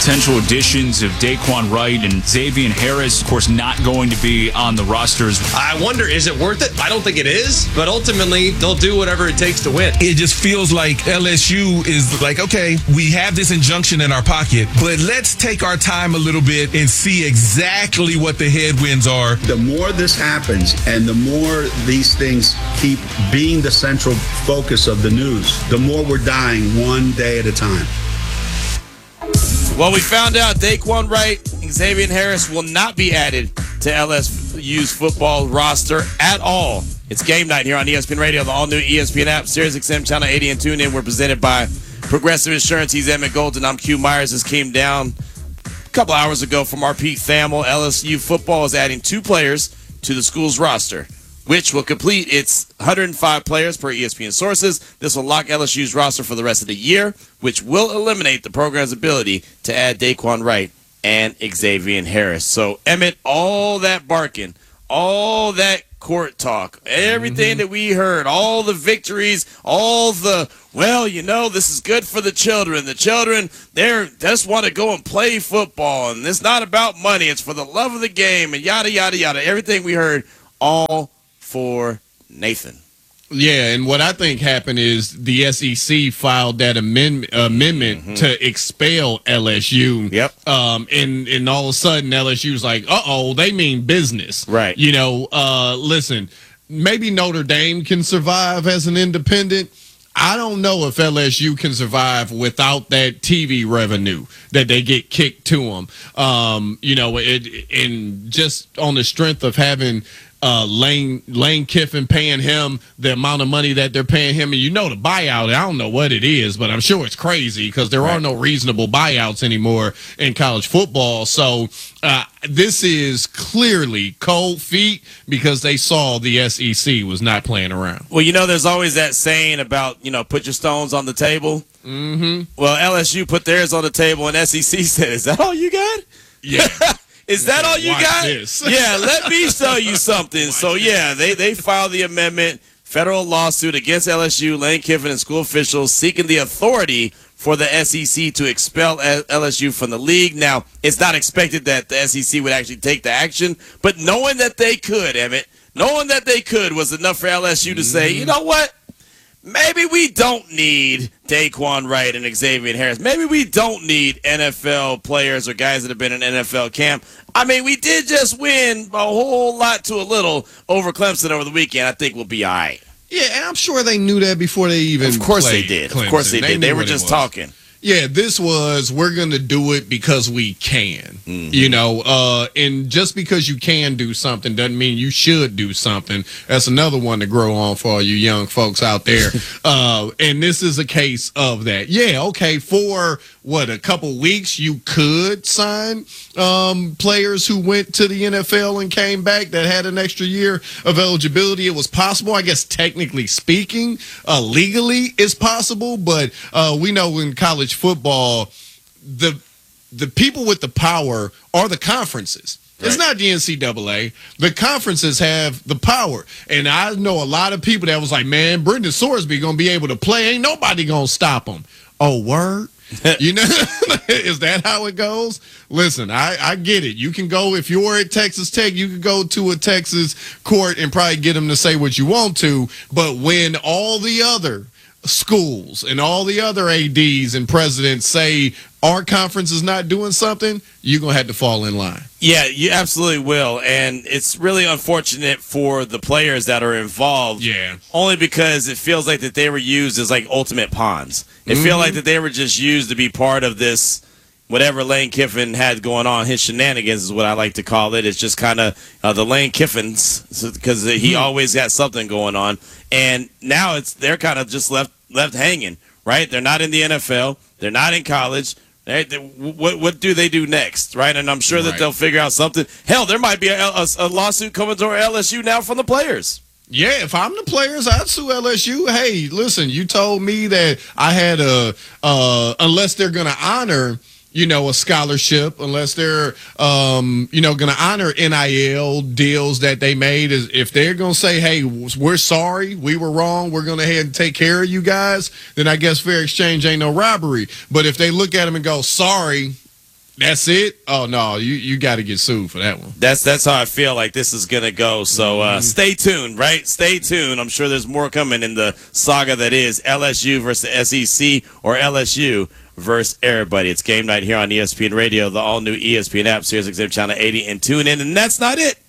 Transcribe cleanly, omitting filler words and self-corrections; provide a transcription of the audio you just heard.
potential additions of Daquan Wright and Xavier Harris, of course, not going to be on the rosters. I wonder, is it worth it? I don't think it is, but ultimately, they'll do whatever it takes to win. It just feels like LSU is like, okay, we have this injunction in our pocket, but let's take our time a little bit and see exactly what the headwinds are. The more this happens and the more these things keep being the central focus of the news, the more we're dying one day at a time. Well, we found out Daquan Wright and Xavier Harris will not be added to LSU's football roster at all. It's game night here on ESPN Radio, the all-new ESPN app, SiriusXM Channel 80, and TuneIn. We're presented by Progressive Insurance. He's Emmett Golden. I'm Q Myers. This came down a couple hours ago from our Pete Thamel. LSU football is adding 2 players to the school's roster, which will complete its 105 players per ESPN sources. This will lock LSU's roster for the rest of the year, which will eliminate the program's ability to add Daquan Wright and Xavier Harris. So, Emmett, all that barking, all that court talk, everything that we heard, all the victories, all the, well, you know, this is good for the children. The children, they just want to go and play football, and it's not about money. It's for the love of the game, and yada, yada, yada. Everything we heard, all for Nathan. Yeah, and what I think happened is the SEC filed that amendment to expel LSU. Yep. And all of a sudden LSU's like, they mean business. Right. You know, listen, maybe Notre Dame can survive as an independent. I don't know if LSU can survive without that TV revenue that they get kicked to them. And just on the strength of having Lane Kiffin paying him the amount of money that they're paying him. And the buyout, I don't know what it is, but I'm sure it's crazy because there are no reasonable buyouts anymore in college football. So this is clearly cold feet because they saw the SEC was not playing around. Well, there's always that saying about, put your stones on the table. Mm-hmm. Well, LSU put theirs on the table and SEC said, is that all you got? Yeah. Is that all you got? This. Yeah, let me show you something. So, yeah, they filed the amendment, federal lawsuit against LSU, Lane Kiffin, and school officials seeking the authority for the SEC to expel LSU from the league. Now, it's not expected that the SEC would actually take the action, but knowing that they could, Emmett, was enough for LSU to say, you know what? Maybe we don't need Daquan Wright and Xavier Harris. Maybe we don't need NFL players or guys that have been in NFL camp. I mean, we did just win a whole lot to a little over Clemson over the weekend. I think we'll be all right. Yeah, and I'm sure they knew that before they even Of course they played did. Clemson. Of course they did. They were just talking. Yeah, this was, we're going to do it because we can, and just because you can do something doesn't mean you should do something. That's another one to grow on for all you young folks out there. And this is a case of that. Yeah, okay, for a couple weeks you could sign players who went to the NFL and came back that had an extra year of eligibility. It was possible, I guess, technically speaking, legally it's possible, but we know in college football, the people with the power are the conferences. Right. It's not the NCAA. The conferences have the power. And I know a lot of people that was like, man, Brendan Sorsby going to be able to play. Ain't nobody going to stop him. Oh, word? Is that how it goes? Listen, I get it. You can go, if you're at Texas Tech, you can go to a Texas court and probably get them to say what you want to. But when all the other schools and all the other ADs and presidents say our conference is not doing something, you're going to have to fall in line. Yeah, you absolutely will. And it's really unfortunate for the players that are involved. Yeah. Only because it feels like that they were used as like ultimate pawns. It feels like that they were just used to be part of this, whatever Lane Kiffin had going on. His shenanigans is what I like to call it. It's just kind of the Lane Kiffins, because he always got something going on. And now they're kind of just left hanging, right? They're not in the NFL. They're not in college. What do they do next, right? And I'm sure that they'll figure out something. Hell, there might be a lawsuit coming to LSU now from the players. Yeah, if I'm the players, I'd sue LSU. Hey, listen, you told me that I had unless they're going to honor, a scholarship, unless they're, going to honor NIL deals that they made. If they're going to say, hey, we're sorry, we were wrong, we're going to head and take care of you guys, then I guess fair exchange ain't no robbery. But if they look at them and go, sorry, That's it? Oh, no, you got to get sued for that one. That's how I feel like this is going to go. So stay tuned, right? Stay tuned. I'm sure there's more coming in the saga that is LSU versus the SEC or LSU versus everybody. It's game night here on ESPN Radio, the all-new ESPN app, Sirius XM Channel 80, and tune in. And that's not it.